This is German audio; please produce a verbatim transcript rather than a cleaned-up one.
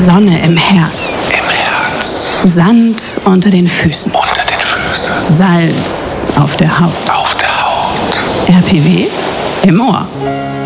Sonne im Herz. Im Herz. Sand unter den Füßen. Unter den Füßen. Salz auf der Haut. Auf der Haut. R P W im Ohr.